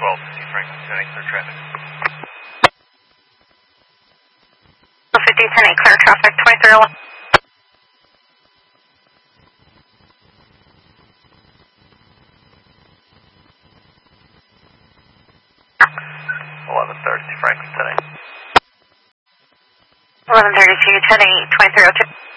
1250 Franklin 10 clear traffic. 50 10 clear traffic 2311. 1130 Franklin 10 1132 10 2302.